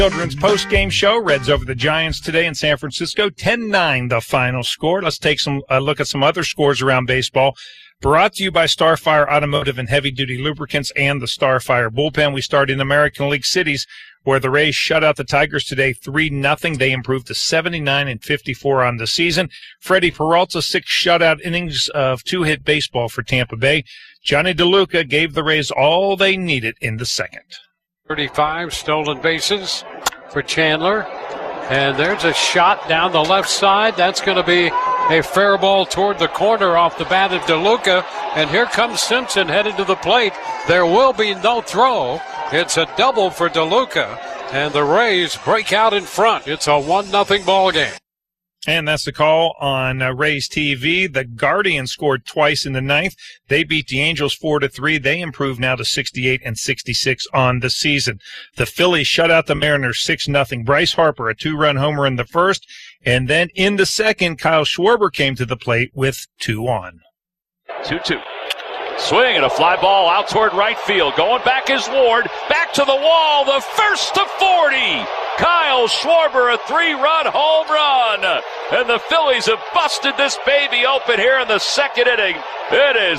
Children's post-game show. Reds over the Giants today in San Francisco. 10-9 the final score. Let's take a look at some other scores around baseball. Brought to you by Starfire Automotive and Heavy Duty Lubricants and the Starfire Bullpen. We start in American League cities where the Rays shut out the Tigers today 3-0. They improved to 79-54 on the season. Freddie Peralta, 6 shutout innings of 2-hit baseball for Tampa Bay. Johnny DeLuca gave the Rays all they needed in the second. 35 stolen bases for Chandler. And there's a shot down the left side. That's going to be a fair ball toward the corner off the bat of DeLuca. And here comes Simpson headed to the plate. There will be no throw. It's a double for DeLuca. And the Rays break out in front. It's a 1-0 ball game. And that's the call on Rays TV. The Guardians scored twice in the ninth. They beat the Angels 4-3. They improved now to 68-66 on the season. The Phillies shut out the Mariners 6-0. Bryce Harper, a 2-run homer in the first. And then in the second, Kyle Schwarber came to the plate with 2 on. 2-2. Swing and a fly ball out toward right field. Going back is Ward. Back to the wall. The first to 40. Kyle Schwarber, a 3-run home run. And the Phillies have busted this baby open here in the second inning. It is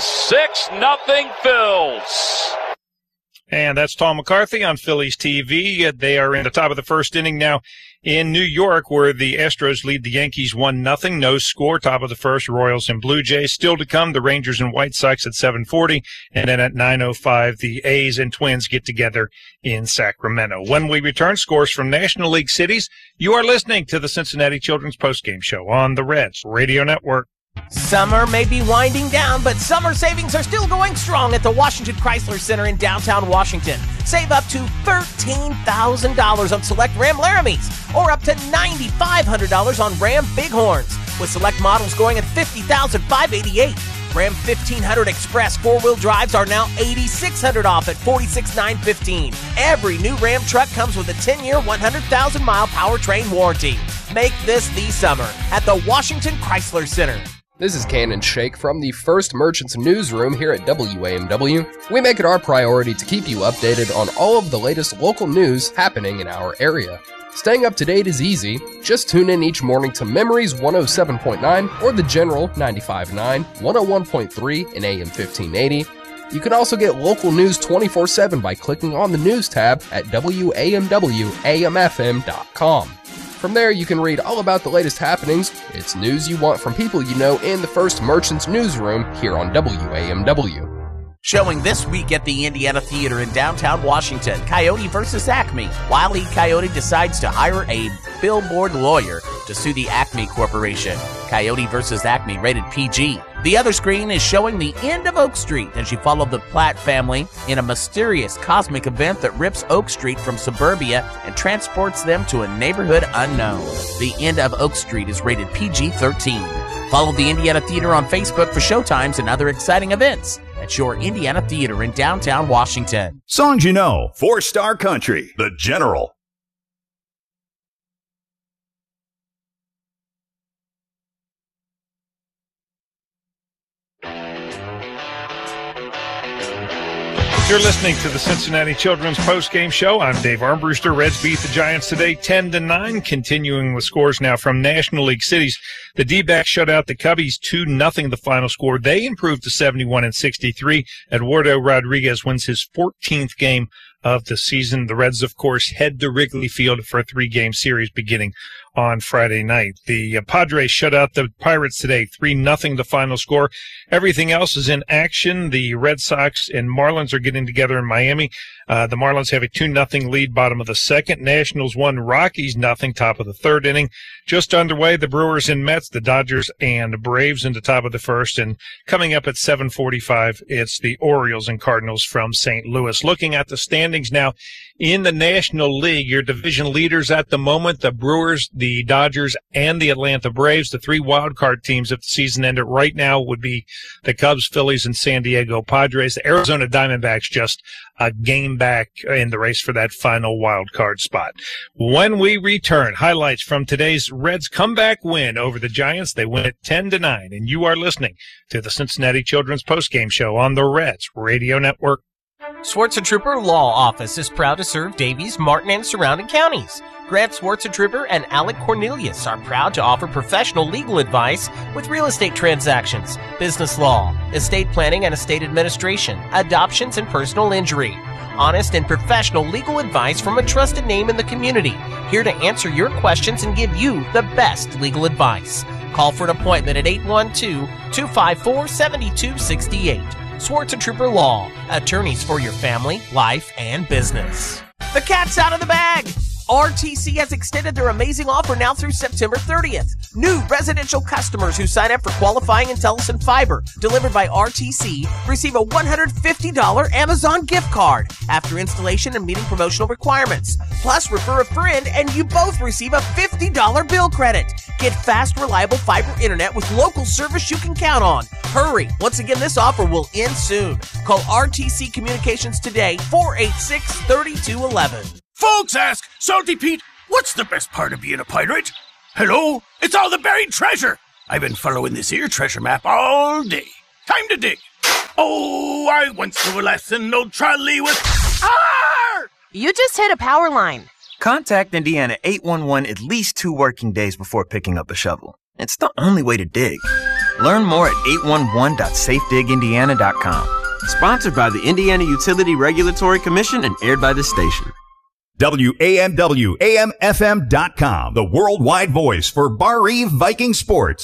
6-0 Phils. And that's Tom McCarthy on Phillies TV. They are in the top of the first inning now in New York, where the Astros lead the Yankees 1-0. No score, top of the first, Royals and Blue Jays. Still to come, the Rangers and White Sox at 7:40. And then at 9:05, the A's and Twins get together in Sacramento. When we return, scores from National League cities. You are listening to the Cincinnati Children's Postgame Show on the Reds Radio Network. Summer may be winding down, but summer savings are still going strong at the Washington Chrysler Center in downtown Washington. Save up to $13,000 on select Ram Laramies, or up to $9,500 on Ram Bighorns, with select models going at $50,588. Ram 1500 Express 4-wheel drives are now $8,600 off at $46,915. Every new Ram truck comes with a 10-year, 100,000-mile powertrain warranty. Make this the summer at the Washington Chrysler Center. This is Cannon Shake from the First Merchants Newsroom here at WAMW. We make it our priority to keep you updated on all of the latest local news happening in our area. Staying up to date is easy. Just tune in each morning to Memories 107.9 or The General 95.9, 101.3 and AM 1580. You can also get local news 24/7 by clicking on the News tab at WAMWAMFM.com. From there, you can read all about the latest happenings. It's news you want from people you know in the First Merchants Newsroom here on WAMW. Showing this week at the Indiana Theater in downtown Washington, Coyote vs. Acme. Wile E. Coyote decides to hire a billboard lawyer to sue the Acme Corporation. Coyote vs. Acme, rated PG. The other screen is showing the end of Oak Street as you follow the Platt family in a mysterious cosmic event that rips Oak Street from suburbia and transports them to a neighborhood unknown. The end of Oak Street is rated PG-13. Follow the Indiana Theater on Facebook for showtimes and other exciting events at your Indiana Theater in downtown Washington. Songs you know, 4-Star Country, The General. You're listening to the Cincinnati Children's Postgame Show. I'm Dave Armbruster. Reds beat the Giants today 10-9. Continuing with scores now from National League cities. The D-backs shut out the Cubbies 2-0 the final score. They improved to 71-63. Eduardo Rodriguez wins his 14th game of the season. The Reds, of course, head to Wrigley Field for a 3-game series beginning on Friday night. The Padres shut out the Pirates today 3-0 the final score. Everything else is in action. The Red Sox and Marlins are getting together in Miami. The Marlins have a 2-0 lead, bottom of the second. Nationals 1, Rockies 0, top of the third inning. Just underway, the Brewers and Mets, the Dodgers and Braves in the top of the first. And coming up at 7:45, it's the Orioles and Cardinals from St. Louis. Looking at the standings now in the National League, your division leaders at the moment, the Brewers, the Dodgers, and the Atlanta Braves. The 3 wild card teams if the season ended right now would be the Cubs, Phillies, and San Diego Padres. The Arizona Diamondbacks just a game back in the race for that final wild card spot. When we return, highlights from today's Reds comeback win over the Giants. They win it 10-9, and you are listening to the Cincinnati Children's Postgame Show on the Reds Radio Network. Swartz-Trooper Law Office is proud to serve Davies, Martin, and surrounding counties. Grant Swartz-Trooper and Alec Cornelius are proud to offer professional legal advice with real estate transactions, business law, estate planning and estate administration, adoptions, and personal injury. Honest and professional legal advice from a trusted name in the community, here to answer your questions and give you the best legal advice. Call for an appointment at 812-254-7268. Swartz-Trooper Law, attorneys for your family, life, and business. The cat's out of the bag! RTC has extended their amazing offer now through September 30th. New residential customers who sign up for qualifying IntelliSyn Fiber delivered by RTC receive a $150 Amazon gift card after installation and meeting promotional requirements. Plus, refer a friend and you both receive a $50 bill credit. Get fast, reliable fiber internet with local service you can count on. Hurry! Once again, this offer will end soon. Call RTC Communications today, 486-3211. Folks ask, Salty Pete, what's the best part of being a pirate? Hello? It's all the buried treasure. I've been following this here treasure map all day. Time to dig. Oh, I once knew a lesson, no trolley with... Arr! You just hit a power line. Contact Indiana 811 at least 2 working days before picking up a shovel. It's the only way to dig. Learn more at 811.safedigindiana.com. Sponsored by the Indiana Utility Regulatory Commission and aired by the station. WAMW-AMFM.com, the worldwide voice for Bar Eve Viking sports.